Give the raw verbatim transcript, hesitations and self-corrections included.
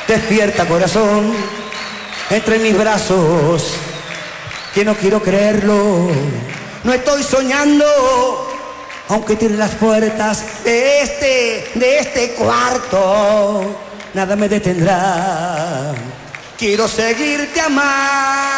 Despierta, corazón, entre mis brazos, que no quiero creerlo. No estoy soñando, aunque tiene las puertas de este, de este cuarto, nada me detendrá. Quiero seguirte amando.